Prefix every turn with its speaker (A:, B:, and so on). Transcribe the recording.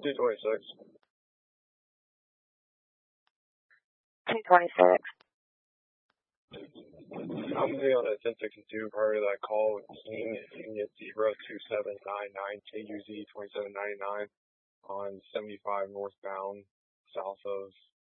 A: 226.
B: 226.
A: I'm going to be on a 1062 prior to that call with King India Zebra 2799 KUZ 2799 on 75 northbound south of